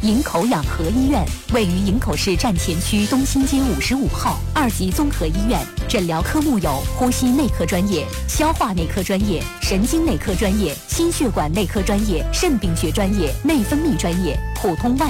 营口养和医院位于营口市站前区东新街55号2级综合医院，诊疗科目有呼吸内科专业、消化内科专业、神经内科专业、心血管内科专业、肾病学专业、内分泌专业、普通外